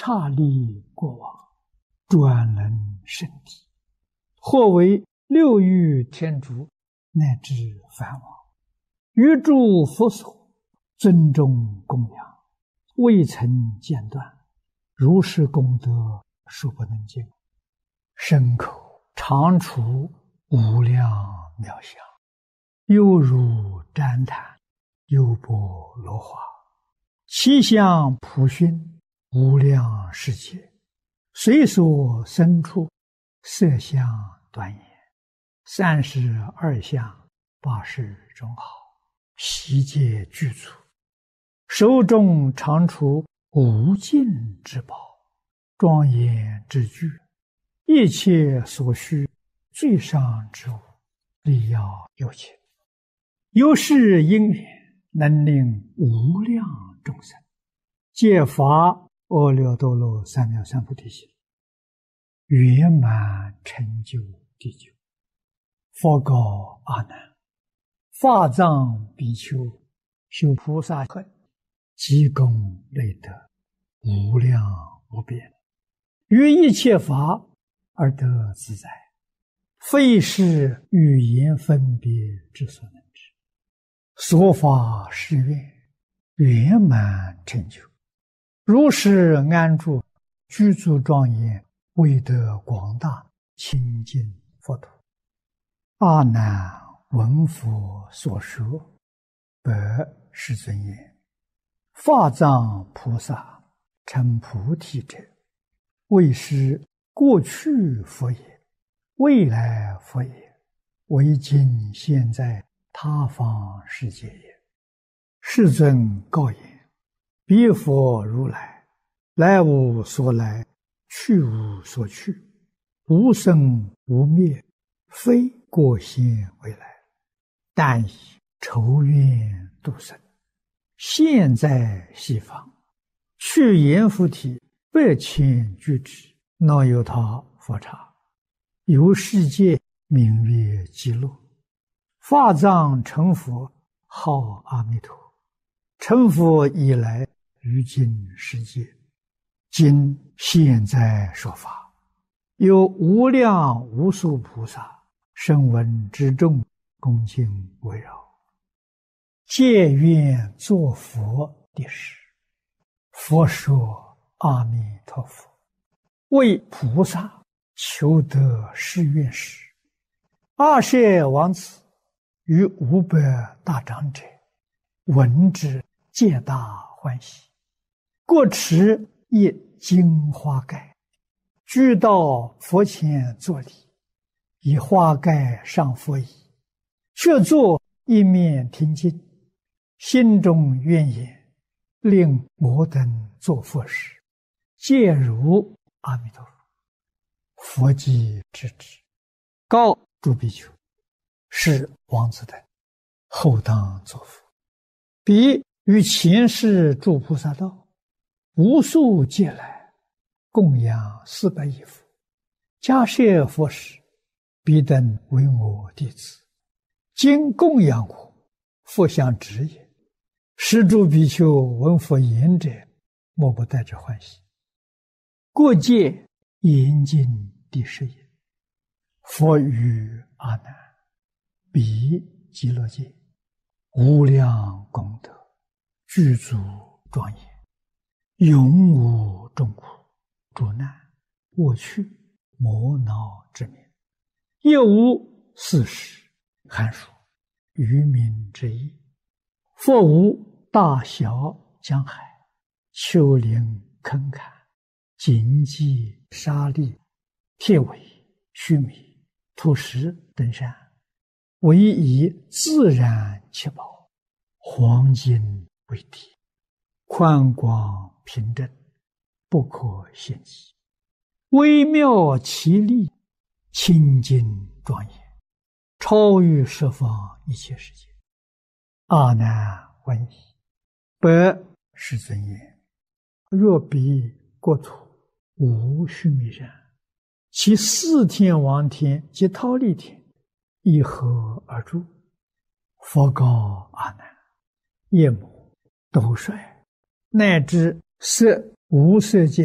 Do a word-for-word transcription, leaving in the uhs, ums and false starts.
刹利过往，转轮圣地，或为六欲天竺，乃至梵王，于诸佛所尊重供养，未曾间断，如是功德数不能尽，身口常处无量妙相，犹如旃檀，优波罗花，其相普熏，无量世界，随所生处，色相端严，三十二相，八十种好，悉皆具足，手中常处无尽之宝，庄严之具，一切所需最上之物，力要有情，由是因缘，能令无量众生皆发阿耨多罗三藐三菩提心，圆满成就地久。佛告阿难：法藏比丘修菩萨恨，积功累德，无量无边，于一切法而得自在，非是语言分别之所能知。所发誓愿，圆满成就，如是安住，具足庄严，为得广大清净佛土。阿难闻佛所说，白世尊言：法藏菩萨成菩提者，为是过去佛也，未来佛也，为今现在他方世界也。世尊告言：彼佛如来，来无所来，去无所去，无生无灭，非过现未来，但以筹愿度生，现在西方，去阎浮提百千俱胝，那由他佛刹，由世界名曰极乐。法藏成佛，号阿弥陀。成佛以来，于今世界，今现在说法，有无量无数菩萨声闻之众，恭敬围绕，皆愿作佛的事。佛说：阿弥陀佛，为菩萨求得誓愿时，阿舍王子与五百大长者闻之，皆大欢喜，各持一金花盖，俱到佛前作礼，以花盖上佛椅，却坐一面听经，心中愿言：令我等作佛时，皆如阿弥陀佛。佛即知之，告诸比丘：是王子等，后当作佛。彼于前世诸菩萨道，无数劫来，供养四百亿佛，迦叶佛时，彼等为我弟子，今供养我，佛相知也。是诸比丘闻佛言者，莫不带着欢喜。过界严禁第十也。佛语阿难：彼极乐界，无量功德，具足庄严，永无众苦、诸难、过去、磨恼之名，亦无四时、寒暑、渔民之意。佛无大小江海、丘陵坑坎、荆棘沙砾、铁苇、须弥、土石等山，唯以自然七宝，黄金为底，宽广平正，不可限计，微妙奇丽，清净庄严，超越十方一切世界。阿难闻已，白世尊言：若彼国土无须弥山，其四天王天及忉利天，一合而住。佛告阿难：夜母、斗率，乃至色无色界